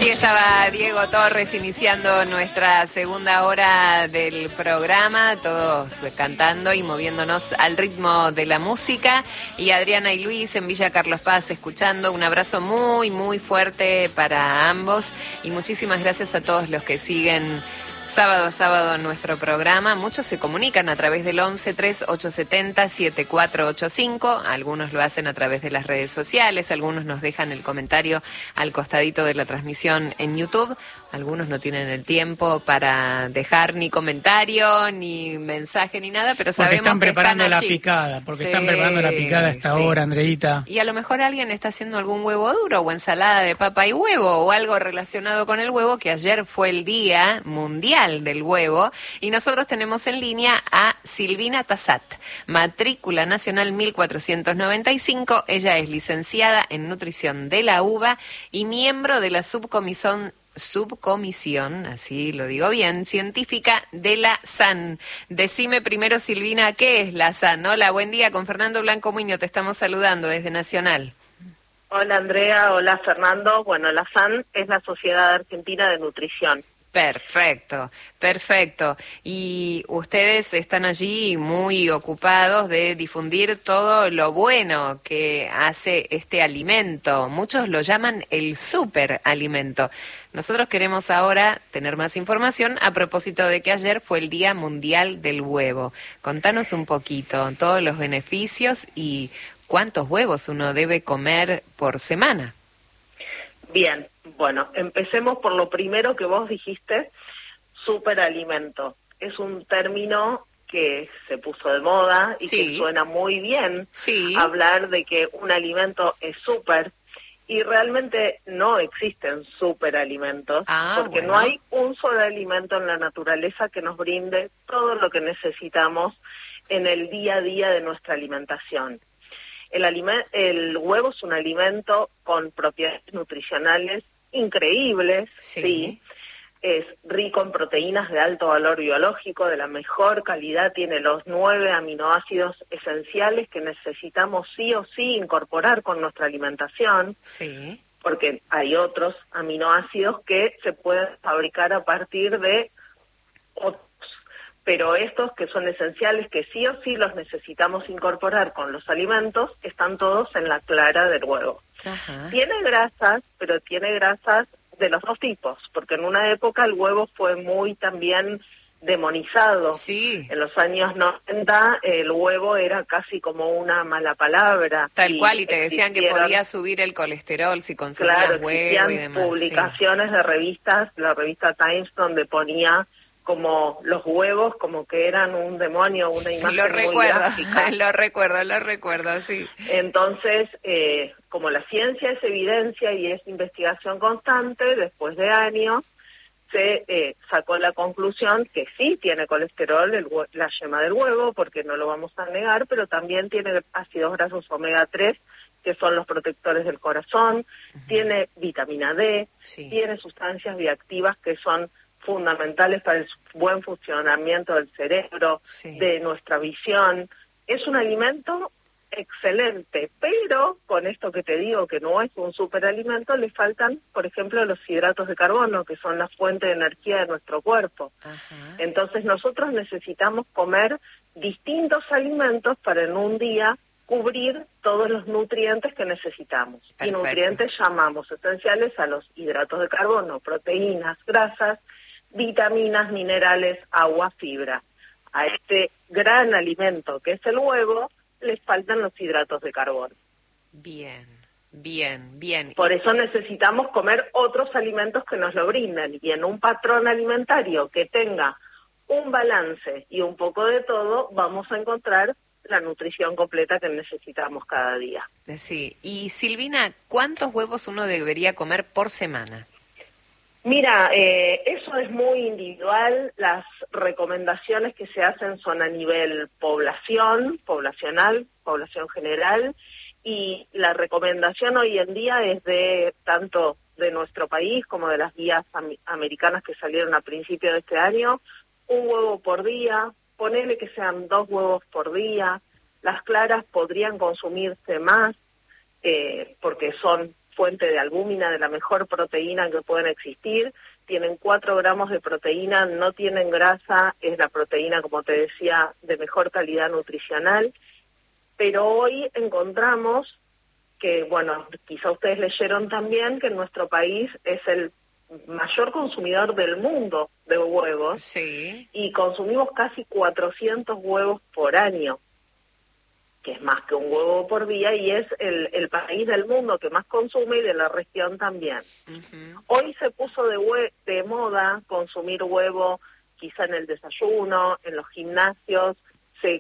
Allí estaba Diego Torres iniciando nuestra segunda hora del programa, todos cantando y moviéndonos al ritmo de la música. Y Adriana y Luis en Villa Carlos Paz escuchando. Un abrazo muy, muy fuerte para ambos. Y muchísimas gracias a todos los que siguen sábado a sábado en nuestro programa. Muchos se comunican a través del 11-3870-7485. Algunos lo hacen a través de las redes sociales. Algunos nos dejan el comentario al costadito de la transmisión en YouTube. Algunos no tienen el tiempo para dejar ni comentario, ni mensaje, ni nada, pero sabemos están que preparando están la allí. picada, porque Sí, están preparando la picada a esta hora, Andreita. Y a lo mejor alguien está haciendo algún huevo duro o ensalada de papa y huevo o algo relacionado con el huevo, que ayer fue el Día Mundial del Huevo, y nosotros tenemos en línea a Silvina Tassat, matrícula nacional 1495. Ella es licenciada en nutrición de la UBA y miembro de la subcomisión, así lo digo bien, científica de la SAN. Decime primero, Silvina, ¿qué es la SAN? Hola, buen día, con Fernando Blanco Muñoz te estamos saludando desde Nacional. Hola Andrea, hola Fernando. Bueno, la SAN es la Sociedad Argentina de Nutrición. Perfecto, perfecto. Y ustedes están allí muy ocupados de difundir todo lo bueno que hace este alimento. Muchos lo llaman el superalimento. Nosotros queremos ahora tener más información a propósito de que ayer fue el Día Mundial del Huevo. Contanos un poquito todos los beneficios y cuántos huevos uno debe comer por semana. Bien, bueno, empecemos por lo primero que vos dijiste, superalimento. Es un término que se puso de moda y que suena muy bien hablar de que un alimento es súper, y realmente no existen superalimentos, porque no hay un solo alimento en la naturaleza que nos brinde todo lo que necesitamos en el día a día de nuestra alimentación. El huevo es un alimento con propiedades nutricionales increíbles, sí. Es rico en proteínas de alto valor biológico, de la mejor calidad, tiene los 9 aminoácidos esenciales que necesitamos sí o sí incorporar con nuestra alimentación, porque hay otros aminoácidos que se pueden fabricar a partir de otros. Pero estos que son esenciales, que sí o sí los necesitamos incorporar con los alimentos, están todos en la clara del huevo. Tiene grasas, pero tiene grasas de los dos tipos, porque en una época el huevo fue muy también demonizado. En los años 90 el huevo era casi como una mala palabra. Tal cual, y te decían que podía subir el colesterol si consumías huevo y demás. Publicaciones de revistas, la revista Times, donde ponía como los huevos como que eran un demonio, una imagen muy gráfica. Lo recuerdo, sí. Entonces, como la ciencia es evidencia y es investigación constante, después de años se sacó la conclusión que sí tiene colesterol la yema del huevo, porque no lo vamos a negar, pero también tiene ácidos grasos omega 3, que son los protectores del corazón, tiene vitamina D, tiene sustancias bioactivas que son fundamentales para el buen funcionamiento del cerebro, de nuestra visión. Es un alimento excelente, pero con esto que te digo que no es un superalimento, le faltan, por ejemplo, los hidratos de carbono, que son la fuente de energía de nuestro cuerpo. Entonces nosotros necesitamos comer distintos alimentos para en un día cubrir todos los nutrientes que necesitamos. Y nutrientes llamamos esenciales a los hidratos de carbono, proteínas, grasas, vitaminas, minerales, agua, fibra. A este gran alimento que es el huevo, les faltan los hidratos de carbono. Bien. Por eso necesitamos comer otros alimentos que nos lo brinden, y en un patrón alimentario que tenga un balance y un poco de todo, vamos a encontrar la nutrición completa que necesitamos cada día. Sí. Y Silvina, ¿cuántos huevos uno debería comer por semana? Mira, eso es muy individual. Las recomendaciones que se hacen son a nivel poblacional, población general, y la recomendación hoy en día es de tanto de nuestro país como de las guías americanas que salieron a principio de este año, 1 huevo por día, ponele que sean 2 huevos por día. Las claras podrían consumirse más, porque son fuente de albúmina, de la mejor proteína que pueden existir. Tienen 4 gramos de proteína, no tienen grasa, es la proteína, como te decía, de mejor calidad nutricional. Pero hoy encontramos que, bueno, quizá ustedes leyeron también que nuestro país es el mayor consumidor del mundo de huevos. Sí. Y consumimos casi 400 huevos por año, que es más que un huevo por día, y es el país del mundo que más consume y de la región también. Hoy se puso de moda consumir huevo quizá en el desayuno, en los gimnasios, se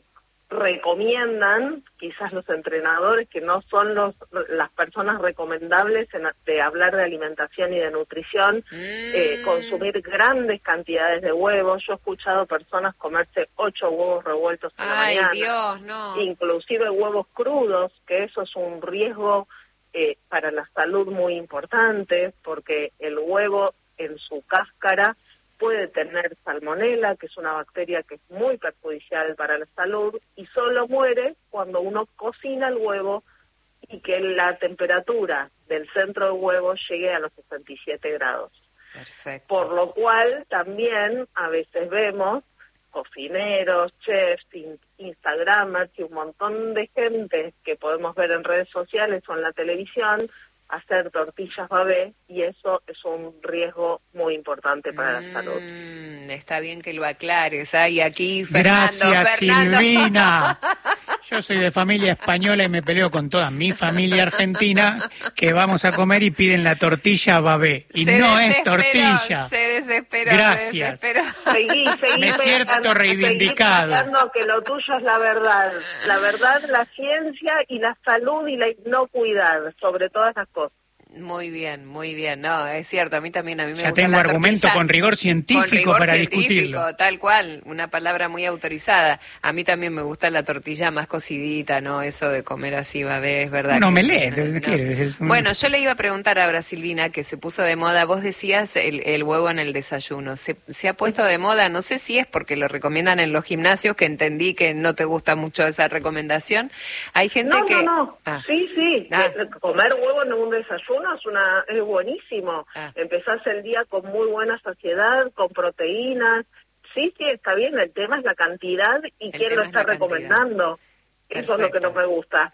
recomiendan, quizás los entrenadores, que no son las personas recomendables de hablar de alimentación y de nutrición, consumir grandes cantidades de huevos. Yo he escuchado personas comerse 8 huevos revueltos a la mañana. ¡Ay, Dios, no! Inclusive huevos crudos, que eso es un riesgo para la salud muy importante, porque el huevo en su cáscara puede tener salmonela, que es una bacteria que es muy perjudicial para la salud, y solo muere cuando uno cocina el huevo y que la temperatura del centro del huevo llegue a los 67 grados. Perfecto. Por lo cual también a veces vemos cocineros, chefs, instagramers y un montón de gente que podemos ver en redes sociales o en la televisión hacer tortillas babé, y eso es un riesgo muy importante para la salud. Está bien que lo aclares. Y aquí Fernando. Gracias, Silvina. Yo soy de familia española y me peleo con toda mi familia argentina, que vamos a comer y piden la tortilla babé. Y no es tortilla. Se desesperó. Gracias. Seguí, me siento reivindicado. Seguí que lo tuyo es la verdad. La verdad, la ciencia y la salud y la inocuidad sobre todas las cosas. Muy bien, muy bien. No, es cierto, a mí ya me gusta tengo la argumento tortilla, con rigor científico para discutirlo. Tal cual, una palabra muy autorizada. A mí también me gusta la tortilla más cocidita, ¿no? Eso de comer así, babé, es verdad. Un omelette, ¿quieres? Bueno, yo le iba a preguntar ahora, Silvina, que se puso de moda, vos decías el huevo en el desayuno. Se ha puesto de moda, no sé si es porque lo recomiendan en los gimnasios, que entendí que no te gusta mucho esa recomendación. Hay gente que... No. Sí. Comer huevo en un desayuno es buenísimo. Empezás el día con muy buena saciedad, con proteínas. Sí, está bien. El tema es la cantidad y quién lo está recomendando. Eso es lo que no me gusta.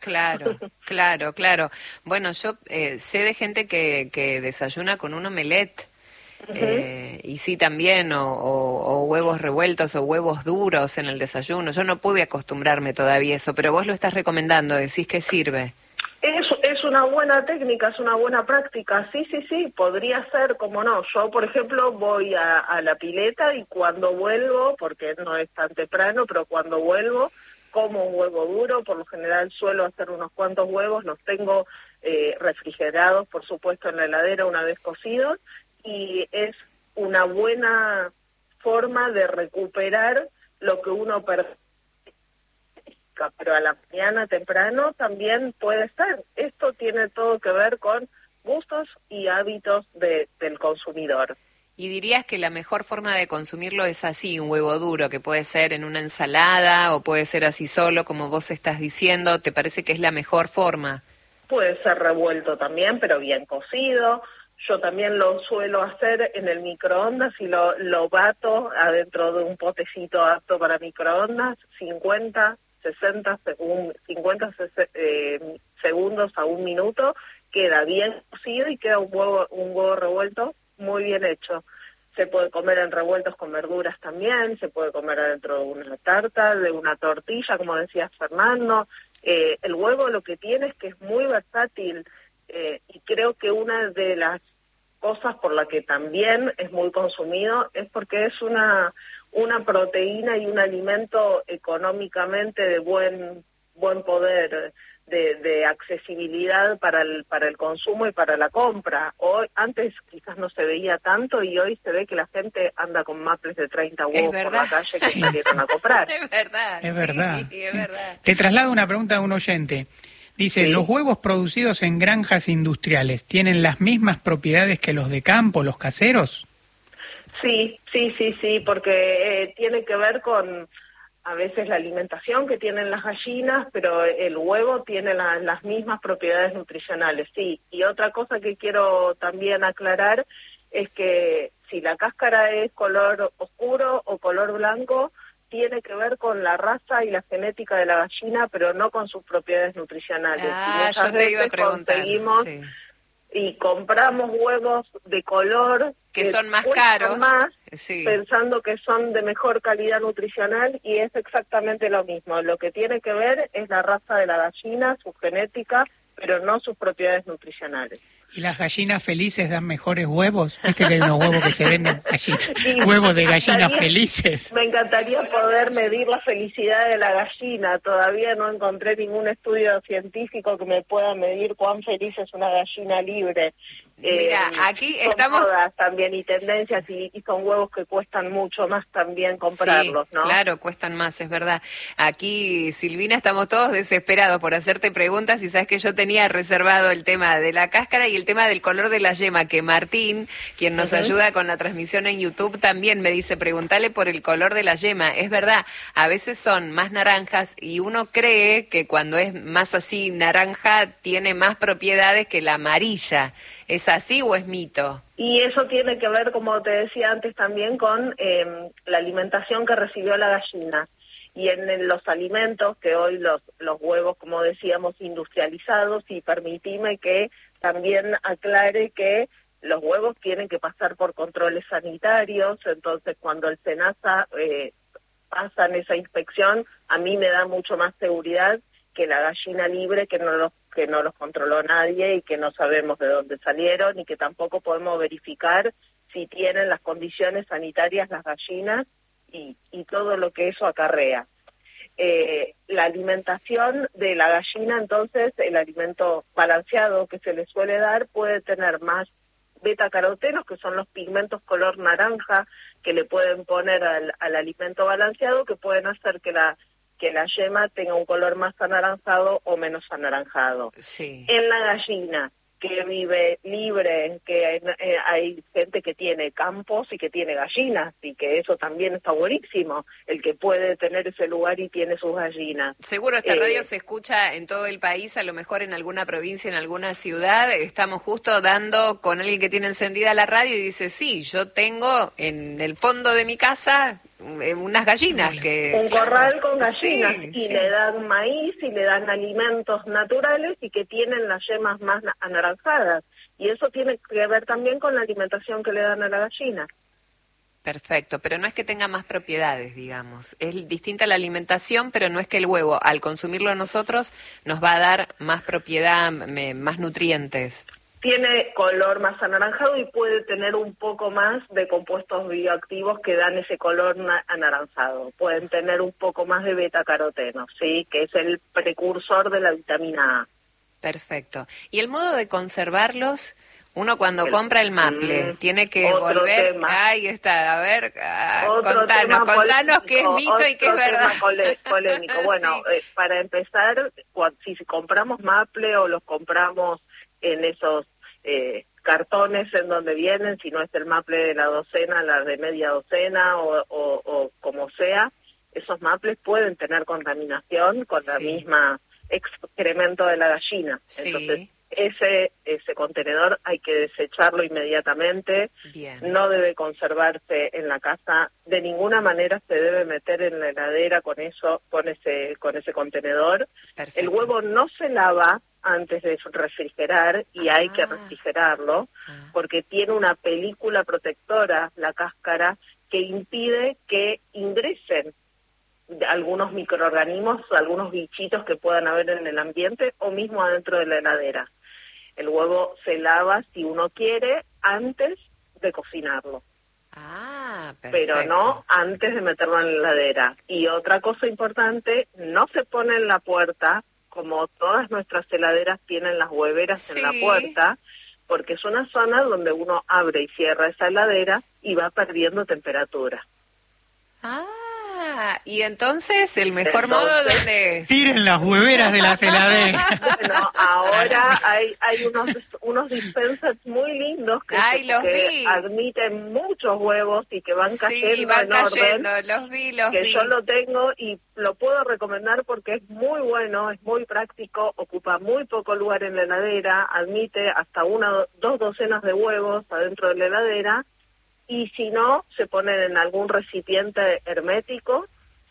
Claro. Bueno, yo sé de gente que desayuna con un omelette. Y sí también, o huevos revueltos o huevos duros en el desayuno. Yo no pude acostumbrarme todavía a eso, pero vos lo estás recomendando, decís que sirve. Es una buena técnica, es una buena práctica, sí, podría ser, como no. Yo, por ejemplo, voy a la pileta y cuando vuelvo, porque no es tan temprano, pero cuando vuelvo, como un huevo duro. Por lo general suelo hacer unos cuantos huevos, los tengo refrigerados, por supuesto, en la heladera una vez cocidos, y es una buena forma de recuperar lo que uno perdió. Pero a la mañana temprano también puede ser. Esto tiene todo que ver con gustos y hábitos del consumidor. ¿Y dirías que la mejor forma de consumirlo es así, un huevo duro, que puede ser en una ensalada o puede ser así solo, como vos estás diciendo? ¿Te parece que es la mejor forma? Puede ser revuelto también, pero bien cocido. Yo también lo suelo hacer en el microondas y lo bato adentro de un potecito apto para microondas, 50 segundos a un minuto, queda bien cocido y queda un huevo revuelto muy bien hecho. Se puede comer en revueltos con verduras también, se puede comer adentro de una tarta, de una tortilla, como decías, Fernando. El huevo lo que tiene es que es muy versátil, y creo que una de las cosas por la que también es muy consumido es porque es una proteína y un alimento económicamente de buen poder, de accesibilidad para el consumo y para la compra. Antes quizás no se veía tanto y hoy se ve que la gente anda con maples de 30 huevos por la calle que salieron a comprar. Es verdad. Es verdad. Te traslado una pregunta a un oyente. Dice, ¿los huevos producidos en granjas industriales tienen las mismas propiedades que los de campo, los caseros? Sí, porque tiene que ver con a veces la alimentación que tienen las gallinas, pero el huevo tiene las mismas propiedades nutricionales, sí. Y otra cosa que quiero también aclarar es que si la cáscara es color oscuro o color blanco, tiene que ver con la raza y la genética de la gallina, pero no con sus propiedades nutricionales. Y muchas yo te iba a veces preguntar, conseguimos y compramos huevos de color que son más caros, más, pensando que son de mejor calidad nutricional, y es exactamente lo mismo. Lo que tiene que ver es la raza de la gallina, su genética, pero no sus propiedades nutricionales. ¿Y las gallinas felices dan mejores huevos? ¿Viste que hay unos huevos que se venden allí? Huevos de gallinas felices. Me encantaría poder medir la felicidad de la gallina. Todavía no encontré ningún estudio científico que me pueda medir cuán feliz es una gallina libre. Mira, aquí estamos... modas también y tendencias, y son huevos que cuestan mucho más también comprarlos, ¿no? Claro, cuestan más, es verdad. Aquí, Silvina, estamos todos desesperados por hacerte preguntas, y sabes que yo tenía reservado el tema de la cáscara y el tema del color de la yema, que Martín, quien nos ayuda con la transmisión en YouTube, también me dice, pregúntale por el color de la yema. Es verdad, a veces son más naranjas y uno cree que cuando es más así naranja tiene más propiedades que la amarilla. ¿Es así o es mito? Y eso tiene que ver, como te decía antes, también con la alimentación que recibió la gallina. Y en los alimentos, que hoy los huevos, como decíamos, industrializados, y permitime que también aclare que los huevos tienen que pasar por controles sanitarios, entonces cuando el SENASA pasa en esa inspección, a mí me da mucho más seguridad que la gallina libre, que no los controló nadie y que no sabemos de dónde salieron, y que tampoco podemos verificar si tienen las condiciones sanitarias las gallinas y todo lo que eso acarrea. La alimentación de la gallina, entonces, el alimento balanceado que se le suele dar puede tener más betacarotenos, que son los pigmentos color naranja que le pueden poner al alimento balanceado, que pueden hacer que la yema tenga un color más anaranjado o menos anaranjado. Sí. En la gallina, que vive libre, que hay gente que tiene campos y que tiene gallinas, y que eso también está buenísimo, el que puede tener ese lugar y tiene sus gallinas. Seguro esta radio se escucha en todo el país, a lo mejor en alguna provincia, en alguna ciudad. Estamos justo dando con alguien que tiene encendida la radio y dice, sí, yo tengo en el fondo de mi casa unas gallinas un corral con gallinas, le dan maíz y le dan alimentos naturales y que tienen las yemas más anaranjadas, y eso tiene que ver también con la alimentación que le dan a la gallina. Perfecto, pero no es que tenga más propiedades, digamos. Es distinta la alimentación, pero no es que el huevo, al consumirlo nosotros, nos va a dar más propiedad, más nutrientes. Tiene color más anaranjado y puede tener un poco más de compuestos bioactivos que dan ese color anaranjado. Pueden tener un poco más de betacaroteno, ¿sí? Que es el precursor de la vitamina A. Perfecto. ¿Y el modo de conservarlos? Uno cuando compra el maple tiene que volver... Ahí está, a ver, contanos qué es mito y qué es verdad. Polémico. Bueno, para empezar, si compramos maple o los compramos en esos cartones en donde vienen, si no es el maple de la docena, la de media docena o como sea, esos maples pueden tener contaminación con la misma excremento de la gallina. Entonces, ese contenedor hay que desecharlo inmediatamente. No debe conservarse en la casa, de ninguna manera se debe meter en la heladera con ese contenedor. Perfecto. El huevo no se lava antes de refrigerar, y hay que refrigerarlo porque tiene una película protectora, la cáscara, que impide que ingresen algunos microorganismos, algunos bichitos que puedan haber en el ambiente o mismo adentro de la heladera. El huevo se lava, si uno quiere, antes de cocinarlo. Pero no antes de meterlo en la heladera. Y otra cosa importante, no se pone en la puerta, como todas nuestras heladeras tienen las hueveras en la puerta, porque es una zona donde uno abre y cierra esa heladera y va perdiendo temperatura. y entonces el mejor modo, ¿dónde es? Tiren las hueveras de las heladeras. Bueno, ahora hay unos dispensers muy lindos que admiten muchos huevos y que van cayendo en orden. Los vi. Yo lo tengo y lo puedo recomendar porque es muy bueno, es muy práctico, ocupa muy poco lugar en la heladera, admite hasta 2 docenas de huevos adentro de la heladera, y si no, se ponen en algún recipiente hermético,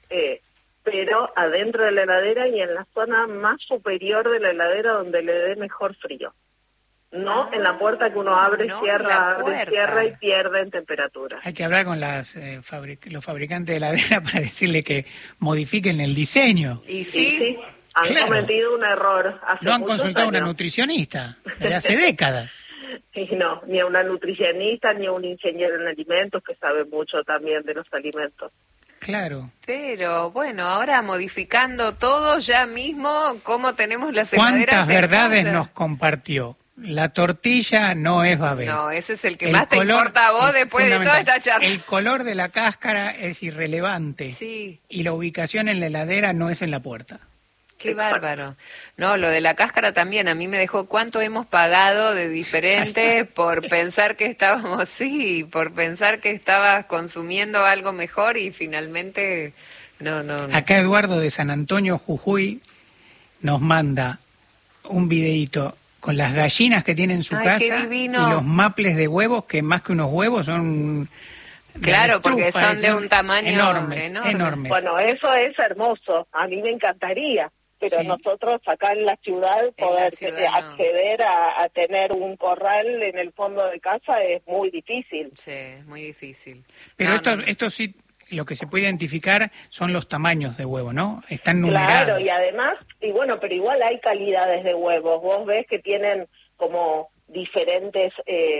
pero adentro de la heladera y en la zona más superior de la heladera donde le dé mejor frío. No en la puerta que uno abre, cierra y pierde en temperatura. Hay que hablar con los fabricantes de heladera para decirle que modifiquen el diseño. Y sí. Han cometido un error. No han consultado a una nutricionista desde hace décadas. Y no, ni a una nutricionista, ni a un ingeniero en alimentos que sabe mucho también de los alimentos. Claro. Pero bueno, ahora modificando todo ya mismo, ¿cómo tenemos las heladeras? ¿Cuántas verdades nos compartió? La tortilla no es babé. No, ese es el que más te importa a vos después de toda esta charla. El color de la cáscara es irrelevante. Sí. Y la ubicación en la heladera no es en la puerta. Qué bárbaro. No, lo de la cáscara también, a mí me dejó cuánto hemos pagado de diferente por pensar que por pensar que estabas consumiendo algo mejor y finalmente no. Acá Eduardo de San Antonio, Jujuy, nos manda un videíto con las gallinas que tiene en su casa y los maples de huevos, que más que unos huevos son... Claro, porque son de un tamaño enorme. Bueno, eso es hermoso, a mí me encantaría. Pero nosotros acá en la ciudad acceder a tener un corral en el fondo de casa es muy difícil. Sí, es muy difícil. Pero esto sí, lo que se puede identificar son los tamaños de huevo, ¿no? Están numerados. Claro, y además, pero igual hay calidades de huevos. Vos ves que tienen como diferentes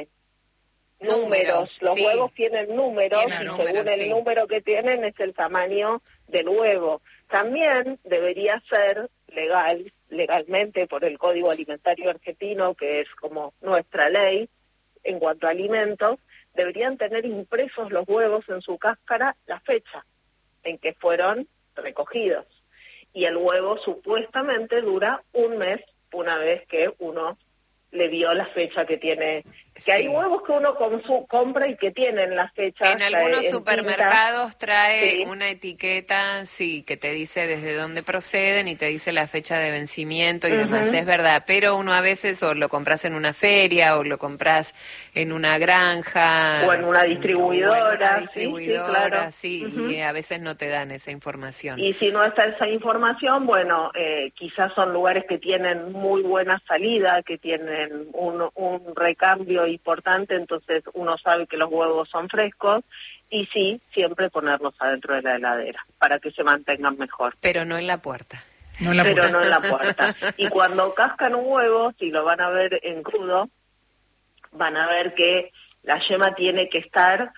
números. Los huevos tienen números y según el número que tienen es el tamaño del huevo. También debería ser legalmente por el Código Alimentario Argentino, que es como nuestra ley en cuanto a alimentos, deberían tener impresos los huevos en su cáscara la fecha en que fueron recogidos. Y el huevo supuestamente dura un mes una vez que uno le vio la fecha que tiene. Que hay huevos que uno compra y que tienen la fecha. En algunos supermercados trae una etiqueta, que te dice desde dónde proceden y te dice la fecha de vencimiento y demás, es verdad. Pero uno a veces o lo compras en una feria o lo compras en una granja. O en una distribuidora. Claro. Y a veces no te dan esa información. Y si no está esa información, quizás son lugares que tienen muy buena salida, que tienen un recambio importante, entonces uno sabe que los huevos son frescos y siempre ponerlos adentro de la heladera para que se mantengan mejor. Pero no en la puerta. No en la puerta. Y cuando cascan un huevo, si lo van a ver en crudo, van a ver que la yema tiene que estar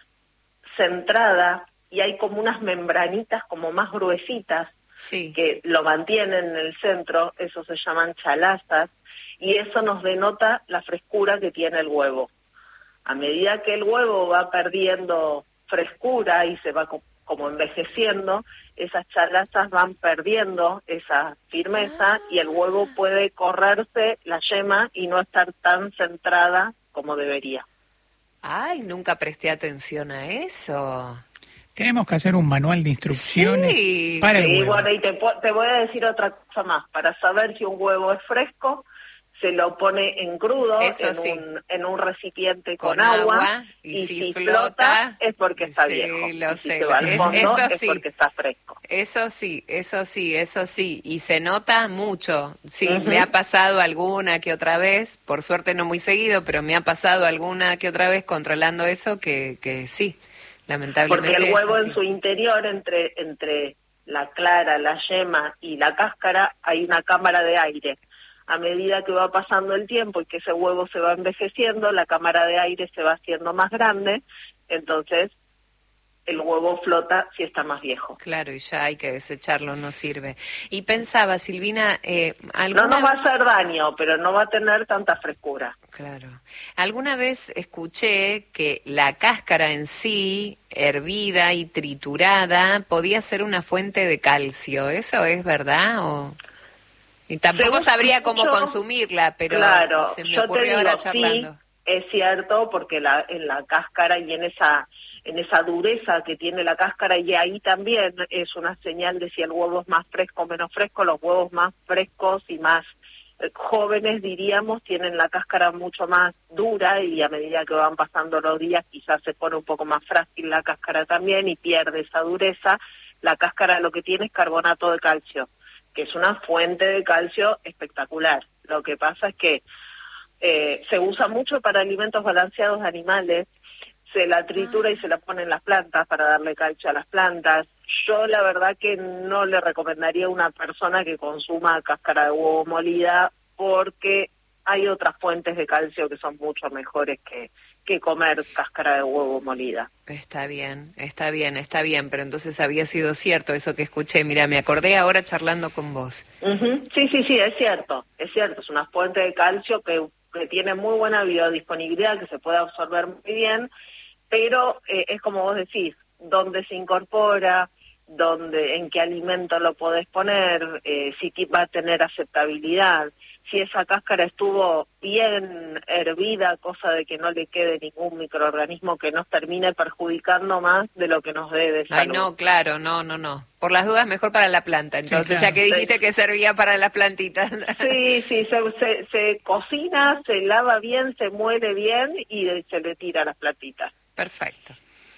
centrada y hay como unas membranitas como más gruesitas que lo mantienen en el centro, eso se llaman chalazas, y eso nos denota la frescura que tiene el huevo. A medida que el huevo va perdiendo frescura y se va como envejeciendo, esas chalazas van perdiendo esa firmeza y el huevo puede correrse la yema y no estar tan centrada como debería. Ay, nunca presté atención a eso. Tenemos que hacer un manual de instrucciones para el huevo. Bueno, y te voy a decir otra cosa más. Para saber si un huevo es fresco, se lo pone en crudo, en un recipiente con agua y si flota es porque está viejo. Lo sé. Si se va al fondo es porque está fresco. Eso sí. Y se nota mucho. Sí, me ha pasado alguna que otra vez, por suerte no muy seguido, pero me ha pasado alguna que otra vez controlando eso que sí, lamentablemente. Porque el huevo en su interior, entre la clara, la yema y la cáscara, hay una cámara de aire. A medida que va pasando el tiempo y que ese huevo se va envejeciendo, la cámara de aire se va haciendo más grande, entonces el huevo flota si está más viejo. Claro, y ya hay que desecharlo, no sirve. Y pensaba, Silvina, No nos va a hacer daño, pero no va a tener tanta frescura. Claro. Alguna vez escuché que la cáscara en sí, hervida y triturada, podía ser una fuente de calcio. ¿Eso es verdad? Y tampoco sabría cómo consumirla, pero claro, se me ocurrió ahora charlando. Sí, es cierto, porque en la cáscara y en esa dureza que tiene la cáscara, y ahí también es una señal de si el huevo es más fresco o menos fresco. Los huevos más frescos y más jóvenes, diríamos, tienen la cáscara mucho más dura, y a medida que van pasando los días quizás se pone un poco más frágil la cáscara también y pierde esa dureza. La cáscara lo que tiene es carbonato de calcio, que es una fuente de calcio espectacular. Lo que pasa es que se usa mucho para alimentos balanceados de animales, se la tritura y se la pone en las plantas para darle calcio a las plantas. Yo la verdad que no le recomendaría a una persona que consuma cáscara de huevo molida, porque hay otras fuentes de calcio que son mucho mejores que comer cáscara de huevo molida. Está bien, pero entonces había sido cierto eso que escuché. Mira, me acordé ahora charlando con vos. Uh-huh. Sí, es cierto, es una fuente de calcio que tiene muy buena biodisponibilidad, que se puede absorber muy bien, pero es como vos decís, dónde se incorpora, en qué alimento lo podés poner, si va a tener aceptabilidad, si esa cáscara estuvo bien hervida, cosa de que no le quede ningún microorganismo que nos termine perjudicando más de lo que nos dé de salud. Ay, no, claro, no. Por las dudas, mejor para la planta, entonces, sí, claro. Ya que dijiste que servía para las plantitas. Sí, se cocina, se lava bien, se muele bien y se le tira a las plantitas. Perfecto.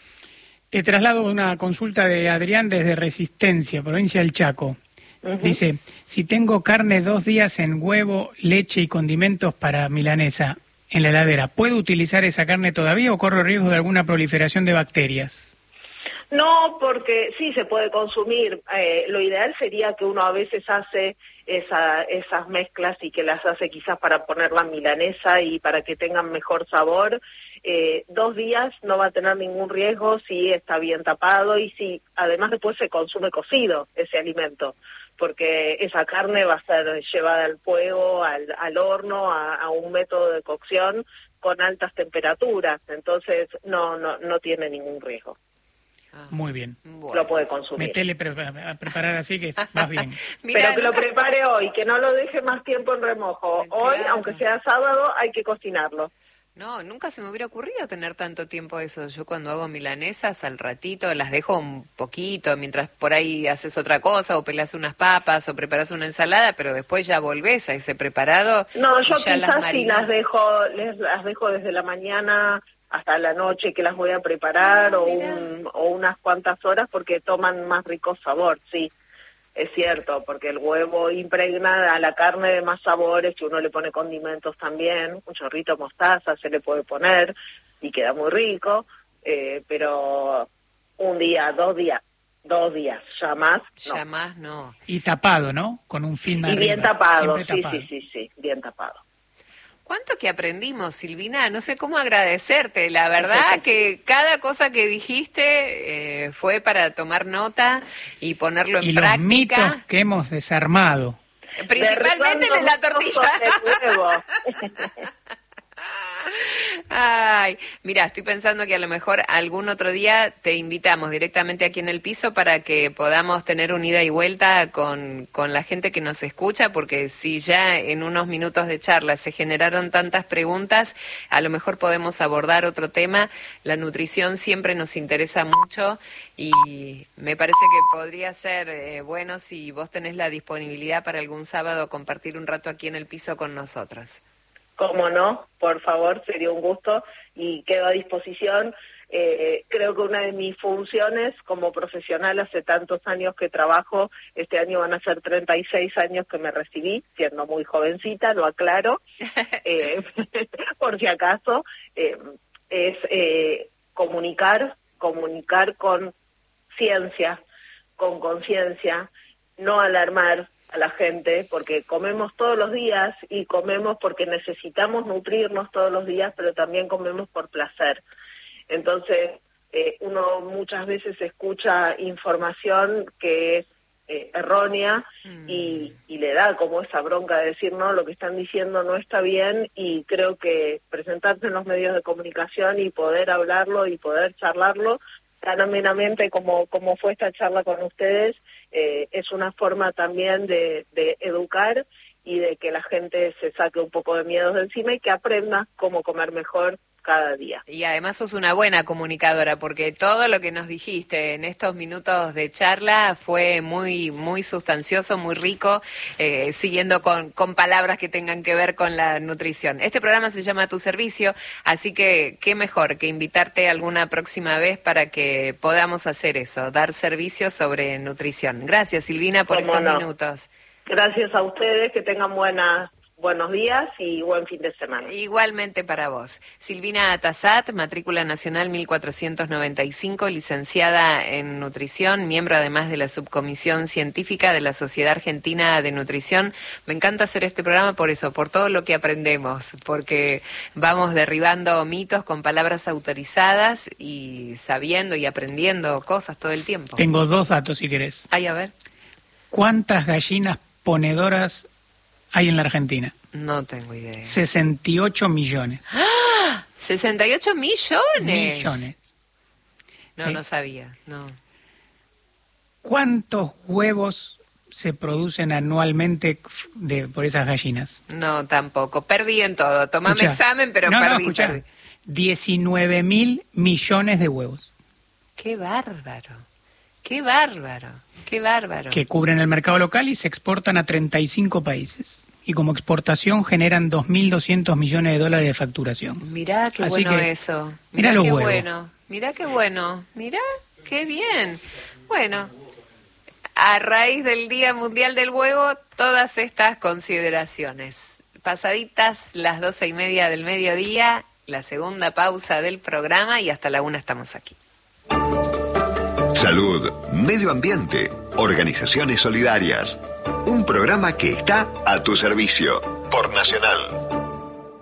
Te traslado una consulta de Adrián desde Resistencia, provincia del Chaco. Uh-huh. Dice, si tengo carne 2 días en huevo, leche y condimentos para milanesa en la heladera, ¿puedo utilizar esa carne todavía o corro riesgo de alguna proliferación de bacterias? No, porque sí se puede consumir. Lo ideal sería que uno a veces hace esas mezclas y que las hace quizás para ponerla en milanesa y para que tengan mejor sabor. 2 días no va a tener ningún riesgo si está bien tapado y si además después se consume cocido ese alimento, porque esa carne va a ser llevada al fuego, al horno, a un método de cocción con altas temperaturas, entonces no tiene ningún riesgo. Muy bien. Bueno. Lo puede consumir. Metele a preparar así que vas bien. Mirá, pero que lo prepare hoy, que no lo deje más tiempo en remojo. Claro. Hoy, aunque sea sábado, hay que cocinarlo. No, nunca se me hubiera ocurrido tener tanto tiempo eso. Yo cuando hago milanesas, al ratito las dejo un poquito, mientras por ahí haces otra cosa, o pelas unas papas, o preparas una ensalada, pero después ya volvés a ese preparado. No, yo quizás sí las dejo desde la mañana hasta la noche que las voy a preparar, o unas cuantas horas, porque toman más rico sabor, sí. Es cierto, porque el huevo impregna a la carne de más sabores, que uno le pone condimentos también, un chorrito de mostaza se le puede poner y queda muy rico, pero 1 día, 2 días, ya más no. Ya más no. Y tapado, ¿no? Con un film arriba. Y bien tapado, tapado. Sí, bien tapado. ¿Cuánto que aprendimos, Silvina? No sé cómo agradecerte. La verdad que cada cosa que dijiste fue para tomar nota y ponerlo en práctica. Y los mitos que hemos desarmado. Principalmente el de la tortilla. Ay, mira, estoy pensando que a lo mejor algún otro día te invitamos directamente aquí en el piso para que podamos tener un ida y vuelta con la gente que nos escucha, porque si ya en unos minutos de charla se generaron tantas preguntas, a lo mejor podemos abordar otro tema. La nutrición siempre nos interesa mucho y me parece que podría ser bueno si vos tenés la disponibilidad para algún sábado compartir un rato aquí en el piso con nosotros. Cómo no, por favor, sería un gusto y quedo a disposición. Creo que una de mis funciones como profesional, hace tantos años que trabajo, este año van a ser 36 años que me recibí, siendo muy jovencita, lo aclaro, por si acaso, es comunicar con ciencia, con conciencia, no alarmar a la gente, porque comemos todos los días y comemos porque necesitamos nutrirnos todos los días, pero también comemos por placer. Entonces, uno muchas veces escucha información que es errónea y le da como esa bronca de decir, no, lo que están diciendo no está bien, y creo que presentarse en los medios de comunicación y poder hablarlo y poder charlarlo tan amenamente como fue esta charla con ustedes, es una forma también de educar y de que la gente se saque un poco de miedos de encima y que aprenda cómo comer mejor cada día. Y además sos una buena comunicadora, porque todo lo que nos dijiste en estos minutos de charla fue muy muy sustancioso, muy rico, siguiendo con palabras que tengan que ver con la nutrición. Este programa se llama A Tu Servicio, así que qué mejor que invitarte alguna próxima vez para que podamos hacer eso, dar servicios sobre nutrición. Gracias, Silvina, por estos minutos. Gracias a ustedes, que tengan buenos días y buen fin de semana. Igualmente para vos. Silvina Atazat, matrícula nacional 1495, licenciada en nutrición, miembro además de la subcomisión científica de la Sociedad Argentina de Nutrición. Me encanta hacer este programa por eso, por todo lo que aprendemos, porque vamos derribando mitos con palabras autorizadas y sabiendo y aprendiendo cosas todo el tiempo. Tengo 2 datos si querés. Ay, a ver. ¿Cuántas gallinas ponedoras hay en la Argentina? No tengo idea. 68 millones. ¡Ah! ¿68 millones? Millones. No, no sabía, no. ¿Cuántos huevos se producen anualmente por esas gallinas? No, tampoco. Perdí en todo. Tomame examen, pero perdí. 19.000 millones de huevos. ¡Qué bárbaro! ¡Qué bárbaro! ¡Qué bárbaro! Que cubren el mercado local y se exportan a 35 países. Y como exportación generan 2.200 millones de dólares de facturación. Mirá qué Así bueno que, eso. Mirá los qué huevos. Bueno. Mirá qué bueno. Mirá qué bien. Bueno, a raíz del Día Mundial del Huevo, todas estas consideraciones. Pasaditas las 12:30 del mediodía, la segunda pausa del programa y hasta la 1 estamos aquí. Salud, medio ambiente, organizaciones solidarias. Un programa que está a tu servicio por Nacional.